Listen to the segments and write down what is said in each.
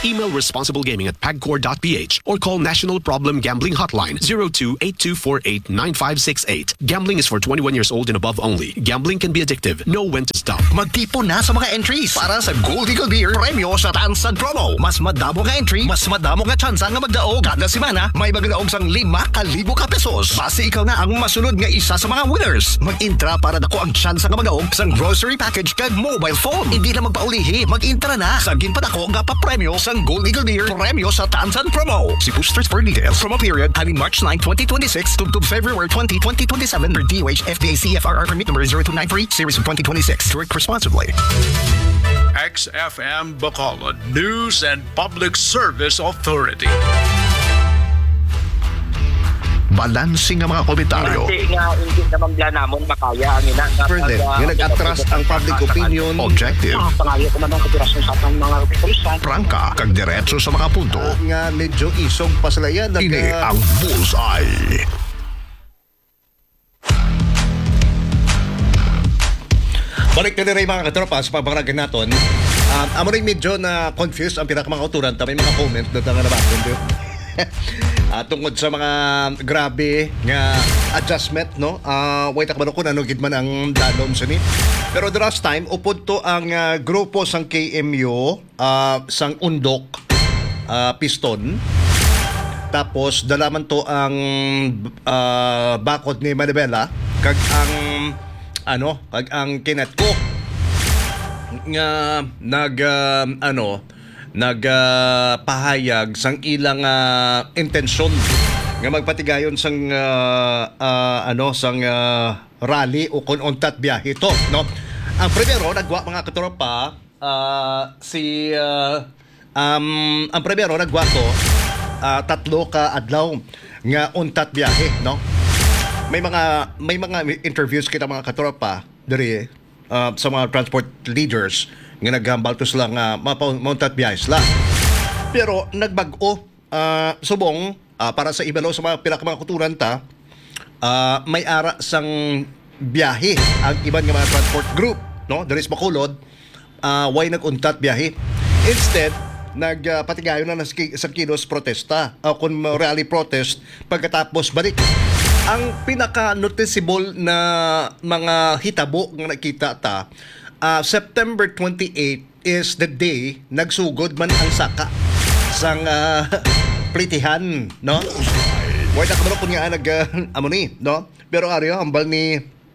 Email responsiblegaming@pagcor.ph or call National Problem Gambling Hotline 02-8248-9568. Gambling is for 21 years old and above only. Gambling can be addictive. Know when to stop. Magtipon na sa mga entries para sa Gold Eagle Beer Premyo sa Tansan Promo. Mas madamo nga entry, mas madamo nga tsansa nga magdaog. Kada semana, may magdaog sang 5,000 ka pesos. Base ikaw na ang masunod nga isa sa mga winners. Mag-intra para dako ang tsansa nga magdaog sang grocery package kag mobile phone. Hindi na magpaulihi, mag-intra na. Sagin pa dako nga pa-premyo sang Gold Eagle Beer Premyo sa Tansan Promo. See boosters for details. Promo period having March 9, 2026 to February 20, 2027 per DOH FBA CFRR permit number 0293 series of 2026. Drink responsibly. XFM Bacolod News and Public Service Authority. Balansi nga mga komentaryo. Kasi nga hindi naman bla namon makaya ang ina. Further, nga nag-atras ang public opinion. Objective. Pangayo ko naman operasyon sa atang mga opisyal. Prangka, kag diretso sa mga punto. Nga medyo isog pa sila yan. Ini ang Bullseye. Balik na rin mga katropa sa pabaragan natin. Amo rin medyo na confused ang pinakamang kauturan. May mga comment doon nga naman. Tungkol sa mga grabe nga adjustment, no? Wait akman ako nanugid man ang dalom sini. Pero the last time, upod to ang grupo sang KMU, sang undok, piston. Tapos, dalaman to ang bakod ni Manibela, kag ang kag ang kinet ko nga nagpahayag sang ilang intensyon nga magpatigayon sang rally o kun untat biyahe to, no? Ang primero nagwa mga katropa ang primero nagwa to 3 ka adlaw nga untat biyahe, no? May mga interviews kita mga katropa diri sa mga transport leaders nga naghambal to sila nga mauntat biyahis la. Pero nagbag-o subong para sa ibalo sa mga pinakamang kuturan ta, may ara sang biyahe ang iban nga mga transport group, no? There is Bacolod, why naguntat biyahe. Instead, nagpatigayon na sa kilos protesta kung rally protest pagkatapos balik. Ang pinaka-noticeable na mga hitabo nga nakita ta, September 28 is the day nagsugod man ang saka sang plitihan, no? Wala ka ba kung nga amoni, no? Pero ariyo, ambal ni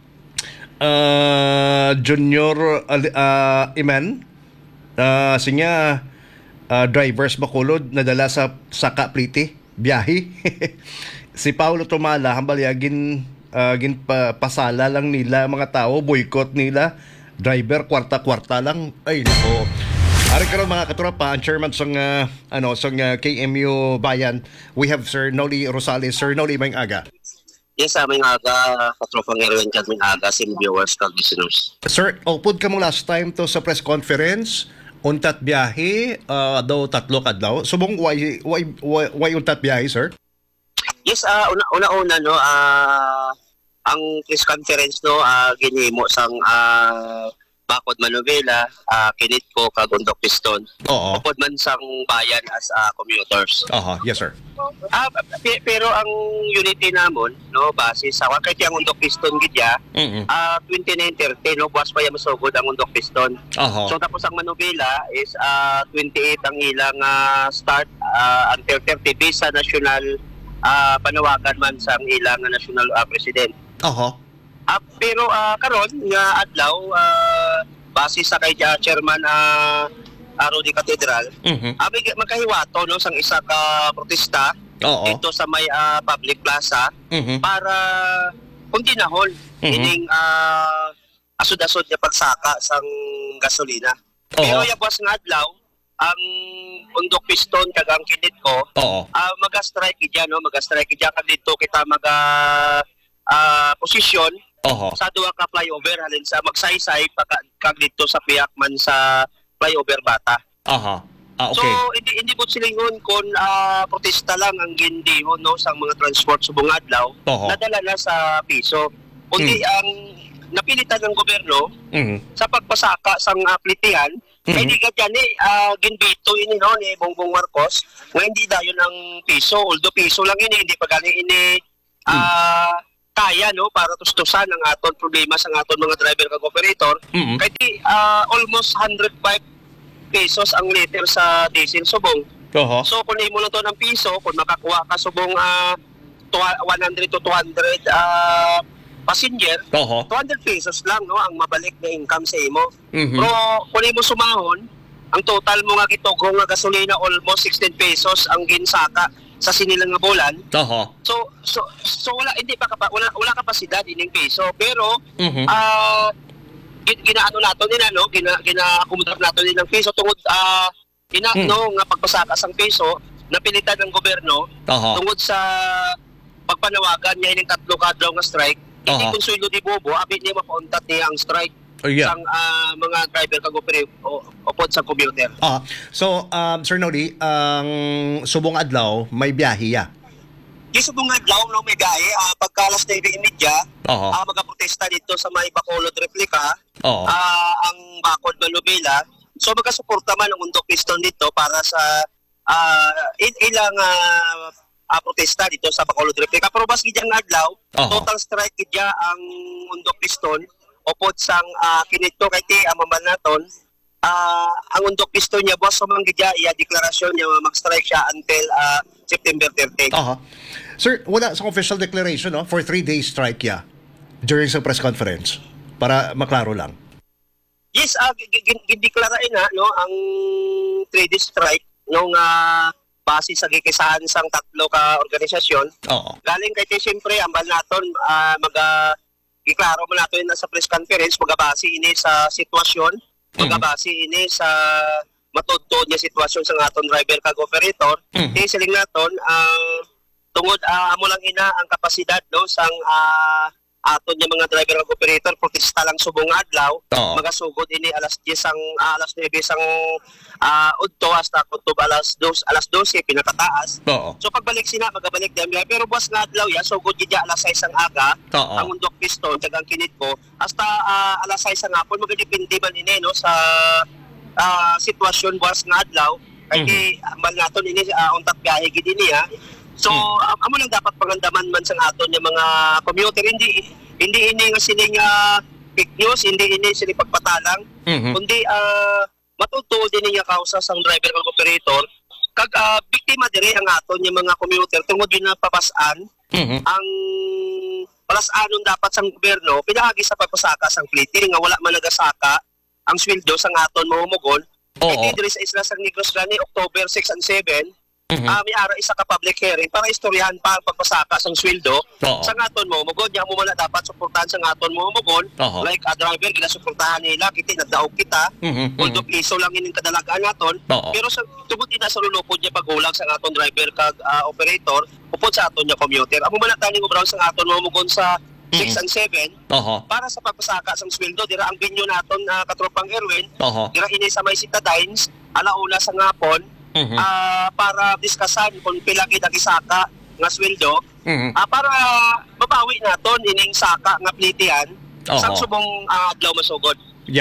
Junior Iman, sinya drivers Bacolod nadala sa saka pliti, biyahe. Si Paulo Tomala, hambal gin pasala lang nila mga tao, boycott nila, driver kwarta-kwarta lang. Ay nako. Ari karon mga katropa, ang chairman sang KMU Bayan, we have Sir Noli Rosales. Sir Noli, may aga. Yes, may aga katropang Erwin kag may aga sa viewers kag listeners. Sir, upod ka mo last time to sa press conference, untat biyahe daw 3 kadlaw. Subong why untat biyahe, sir? Yes, una-una no, ang press conference no, ginhimo sang Bakod Manobela, kinit ko kag Undok Piston. Oo. Upod man sang bayan as commuters. Yes sir. Pero ang unity namon no, base sa wakay ang Undok Piston gidya, 29-30 no, buwas pa yung masugod ang Undok Piston. So tapos ang Manobela is 28 ang ilang start until 30 based sa national panawagan man sa ilang national president. Pero karon nga adlaw base sa kay chairman Rudy Cathedral, magkahiwato no sang isa ka protesta dito sa may public plaza para kundinahon ining asud-asud nga pagsaka sang gasolina. Pero yapos nga adlaw ang Undok Piston kag ang kinit ko mag-strike diyan no, mag-strike diyan kag dito kita posisyon sa duha ka flyover halin sa magsaysay kag dito sa Piakman sa flyover Bata. Okay. So hindi po silingon kung protesta lang ang gindihon no sang mga transport subong adlaw nadala na sa piso. Kundi ang napilitan ng gobyerno sa pagpasaka sang plitihan Kaya hindi ka dyan ginbito ini no, ni Bongbong Marcos nga hindi dayon ang piso. Although piso lang ini, hindi pa galing ini kaya no, para tustusan ang aton problema sa aton mga driver kag operator. Kaya di almost 105 pesos ang liter sa diesel subong. So kung mo lang to ng piso, kung makakuha ka subong 100 to 200 passenger, 200 pesos lang no ang mabalik na income sa imo. Pero kung mo sumahon, ang total mo nga gitugong nga gasolina almost 16 pesos ang ginsaka sa sinilang nga bulan. So wala hindi pa wala kapasidad ining piso, pero ginaano nato nila no, gina-accommodate nato nilang piso tungod no nga pagpasaka sang piso napilitan ng gobyerno tungod sa pagpanawagan niya ining 3 kadlaw nga strike. Hindi konsuelo di bobo, abi niya mapauntat niya ang strike sang mga driver kag opod sa commuter. So, Sir Noli, ang subong adlaw may biyahe ya. Di subong adlaw no may biyahe pagka alas 9:30 magaprotesta dito sa may Bacolod replica ang Bacod Manubela. So magasuporta man ang Undok Piston dito para sa ilang protesta dito sa Bacolod replica. Pero bas gidyang adlaw, total strike gidya ang Undok Piston upod sang kinito kay ti amaman naton. Ang Undok Piston niya boss sa gidya iya deklarasyon niya mag-strike siya until September 30. Sir, wala sa official declaration no for 3-day strike during sa press conference para maklaro lang. Yes, gideklara na no ang 3-day strike nung base sa gikisahan sang 3 ka organisasyon. Galing kay siyempre ambal naton giklaro mo naton na sa press conference magabase ini sa sitwasyon, magabase ini sa matudtod nga sitwasyon sa aton driver kag operator. Siling naton tungod amo lang ina ang kapasidad no sang aton nga mga driver kag operator protesta lang subong adlaw magasugod ini alas 10 sang alas 9 sang udto hasta kutob alas 12 pinakataas. So pagbalik sina magabalik diyan pero buwas nga adlaw sugod gid alas 6 ang aga ang Undok Piston tagang kinit ko hasta alas 6 ang hapon magadepende man ini no sa sitwasyon buwas nga adlaw kay ambal naton ini untat biyahe gid ini So amo lang dapat pangandaman man sa aton yung mga commuter, hindi ini nga sining fake news, hindi ini sila pagpatalang, kundi matutuo din niya kausa sang driver kag operator kag biktima diri ang aton yung mga commuter tungod yun na papasan ang palasanon dapat sang gobyerno pinagi sa pagpasaka sang fleeting nga wala man nagasaka ang sweldo sang aton mahumugon. Diri sa isla sang Negros gani October 6 and 7 may ara isa ka public hearing para istoryahan pa ang pagpasaka sang sweldo sa aton mo mugod nya mo man dapat suportahan sa aton mo mugon like a driver ginasuportahan nila kiti nagdaog kita although piso lang ining kadalagaan naton pero sa tungod ina sa lulupod nya pagulang sa aton driver kag operator upod sa aton nya commuter amo man taning obraw sa aton mo mugon sa 6 and 7 para sa pagpasaka sang sweldo dira ang binyo naton katropang Erwin dira ini sa may Citadines alauna sa ngapon para diskasan kung pila gid ang isaka nga sweldo para mabawi naton ining saka nga plitian sa subong adlaw masugod.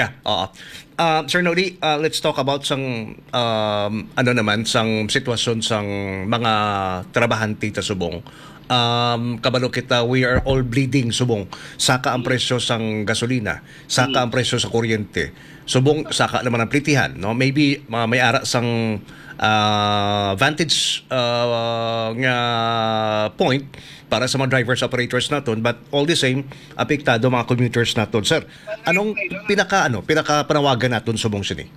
Sir Noli, let's talk about sang sang sitwasyon sang mga trabahante ta subong. Kabalo kita, we are all bleeding subong. Saka ang presyo sang gasolina, saka ang presyo sa kuryente. Subong saka naman ang plitihan, no? Maybe may ara sang vantage nga point para sa mga drivers operators naton, but all the same apektado mga commuters naton. Sir, anong pinaka panawagan naton subong sini?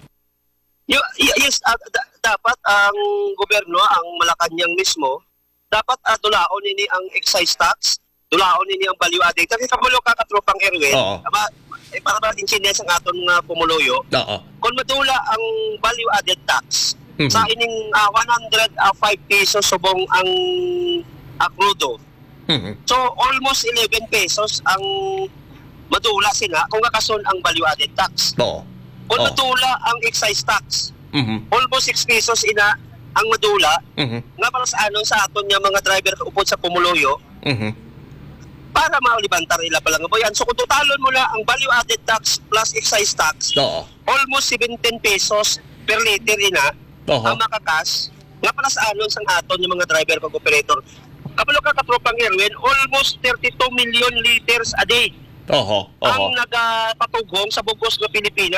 Yes, dapat ang gobyerno ang Malacañang mismo dapat dulaon ini ang excise tax, dulaon ini ang value added. Kasi kamulo ka katropang Erwin, para ba din siya sa aton nga pumuluyo. Kung madula ang value added tax sa ining 105 pesos subong ang crudo. So almost 11 pesos ang madula sila kung kakason ang value added tax. Kung madula ang excise tax, almost 6 pesos ina ang madula nga para sa anon sa aton nga mga driver upod sa pumuluyo. para maulibantar ila palang boyan. So kung totalon mo ang value added tax plus excise tax, almost 17 pesos per liter ina ang makakas nga para sa anon sang aton yung mga driver kag operator. Kapalo ka katropang Erwin, almost 32 million liters a day ang nagapatugong sa bugos ng Pilipinas.